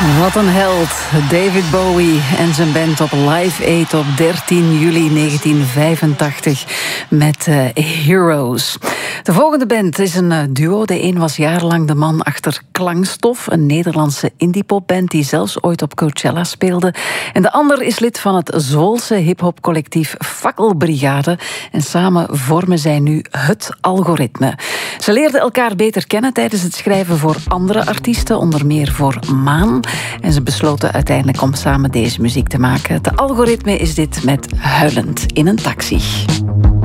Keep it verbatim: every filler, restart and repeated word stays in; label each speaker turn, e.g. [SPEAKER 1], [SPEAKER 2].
[SPEAKER 1] Wat een held. David Bowie en zijn band op Live Aid op dertien juli negentien vijfentachtig met uh, Heroes. De volgende band is een uh, duo. De een was jarenlang de man achter Klankstof, een Nederlandse indiepopband die zelfs ooit op Coachella speelde. En de ander is lid van het Zwolse hiphopcollectief Fakkelbrigade. En samen vormen zij nu Het Algoritme. Ze leerden elkaar beter kennen tijdens het schrijven voor andere artiesten, onder meer voor Maan. En ze besloten uiteindelijk om samen deze muziek te maken. Het Algoritme is dit met Huilend in een taxi.